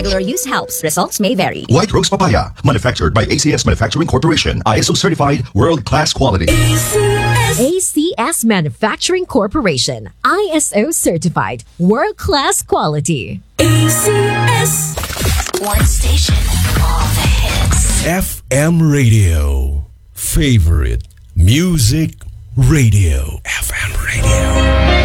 regular use helps. Results may vary. White Rose Papaya, manufactured by ACS Manufacturing Corporation. ISO certified, world-class quality. ACS Manufacturing Corporation. ISO certified, world-class quality. ACS. One station, all the hits. FM Radio. Favorite Music Radio. FM Radio.